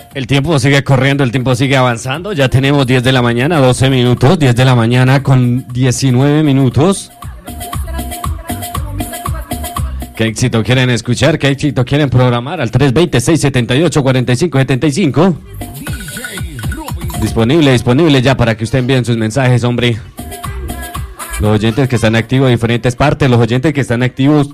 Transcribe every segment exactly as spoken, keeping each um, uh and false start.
El tiempo sigue corriendo, el tiempo sigue avanzando. Ya tenemos diez de la mañana, doce minutos. diez de la mañana con diecinueve minutos. ¿Qué éxito quieren escuchar? ¿Qué éxito quieren programar? Al tres dos cero, seis siete ocho, cuatro cinco siete cinco. Disponible, disponible ya para que usted envíen sus mensajes, hombre. Los oyentes que están activos en diferentes partes, los oyentes que están activos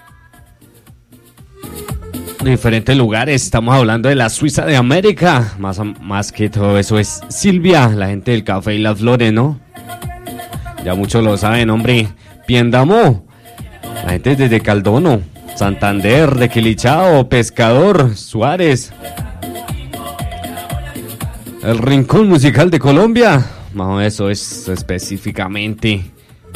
en diferentes lugares. Estamos hablando de la Suiza de América. Más, más que todo eso es Silvia, la gente del café y las flores, ¿no? Ya muchos lo saben, hombre. Piendamó, la gente desde Caldono, Santander, de Quilichao, Pescador, Suárez. El Rincón Musical de Colombia. No, eso es específicamente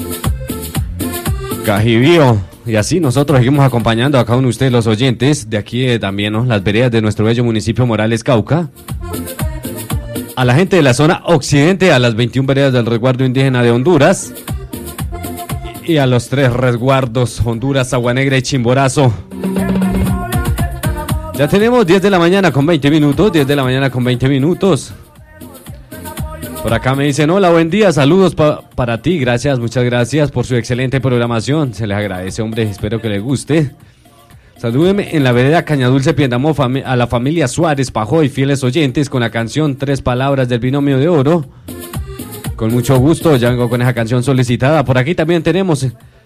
Cajibío. Y así nosotros seguimos acompañando a cada uno de ustedes, los oyentes, de aquí eh, también, ¿no? Las veredas de nuestro bello municipio Morales, Cauca. A la gente de la zona occidente, a las veintiuna veredas del resguardo indígena de Honduras. Y a los tres resguardos, Honduras, Agua Negra y Chimborazo. Ya tenemos diez de la mañana con veinte minutos, diez de la mañana con veinte minutos. Por acá me dicen, hola, buen día, saludos pa- para ti, gracias, muchas gracias por su excelente programación, se les agradece, hombre, espero que les guste. Salúdeme en la vereda Cañadulce, Piendamó, fami- a la familia Suárez, Pajó y fieles oyentes con la canción Tres Palabras del Binomio de Oro. Con mucho gusto, ya vengo con esa canción solicitada. Por aquí también tenemos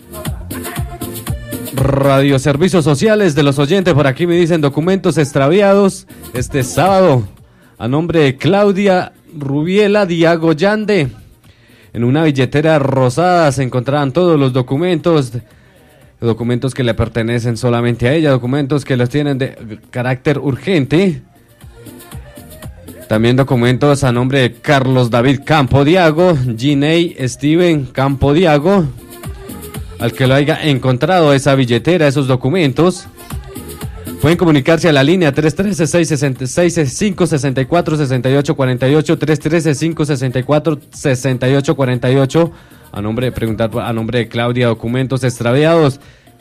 radioservicios sociales de los oyentes, por aquí me dicen documentos extraviados este sábado, a nombre de Claudia Rubiela Diago Yande. En una billetera rosada se encontraban todos los documentos, documentos que le pertenecen solamente a ella, documentos que los tienen de carácter urgente. También documentos a nombre de Carlos David Campo Diago, Ginei Steven Campo Diago, al que lo haya encontrado esa billetera, esos documentos. Pueden comunicarse a la línea tres uno tres, seis seis cinco, seis cuatro, seis ocho cuatro ocho, tres uno tres, cinco seis cuatro, seis ocho cuatro ocho, a nombre de preguntar a nombre de Claudia, documentos extraviados.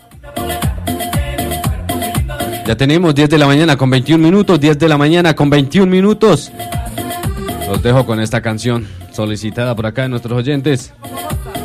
Ya tenemos diez de la mañana con veintiún minutos, diez de la mañana con veintiún minutos. Los dejo con esta canción solicitada por acá de nuestros oyentes.